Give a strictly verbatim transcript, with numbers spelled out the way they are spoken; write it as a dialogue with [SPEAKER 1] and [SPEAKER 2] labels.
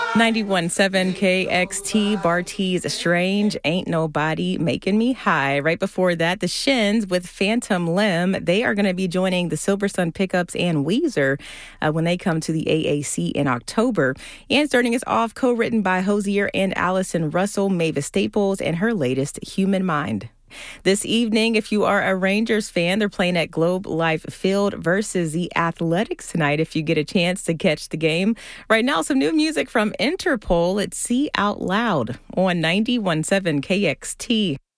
[SPEAKER 1] ninety-one point seven K X T, Bartees Strange, Ain't Nobody Making Me High. Right before that, the Shins with Phantom Limb. They are going to be joining the Silver Sun Pickups and Weezer uh, when they come to the A A C in October. And starting us off, co-written by Hozier and Allison Russell, Mavis Staples, and her latest, Human Mind. This evening, if you are a Rangers fan, they're playing at Globe Life Field versus the Athletics tonight if you get a chance to catch the game. Right now, some new music from Interpol. It's See Out Loud on ninety-one point seven K X T.